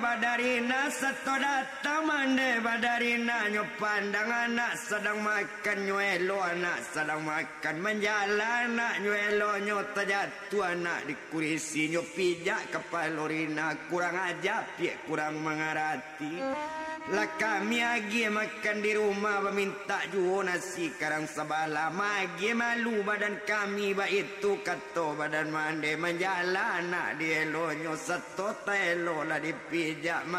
badarina seto datang mande badarina nyo pandang anak sedang makan nyuelo anak sedang makan menjalan anak nyuelo nyo terjatuh anak di kursi nyo pijak kepalorina kurang aja pie kurang mengarati lah kami agi makan di rumah meminta juo nasi karang sabala magi malu badan kami ba itu kato badan mande menjalan anak di elonyo seto telo lah dipijak